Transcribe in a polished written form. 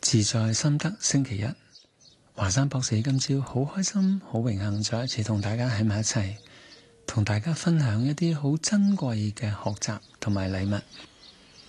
自在心得星期一，華山博士今朝好開心、好榮幸再一次同大家喺埋一齊，同大家分享一啲好珍貴嘅學習同埋禮物。